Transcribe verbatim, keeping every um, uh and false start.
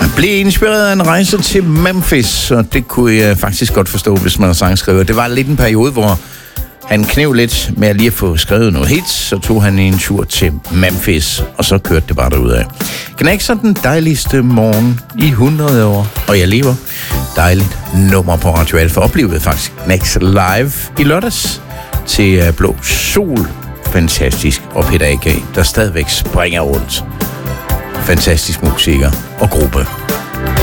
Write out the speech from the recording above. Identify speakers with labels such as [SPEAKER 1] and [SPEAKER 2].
[SPEAKER 1] Blev inspireret af en rejse til Memphis, og det kunne jeg faktisk godt forstå, hvis man er sangskriver. Det var lidt en periode, hvor han knev lidt med at lige at få skrevet noget hits, så tog han en tur til Memphis, og så kørte det bare derudad. Knæk så den dejligste morgen i hundrede år, og jeg lever. Dejligt nummer på Radio Alfa. Oplevede faktisk Knæks live i lørdags til Blå Sol. Fantastisk. Og Peter A K, der stadigvæk springer rundt. Fantastisk musiker og gruppe.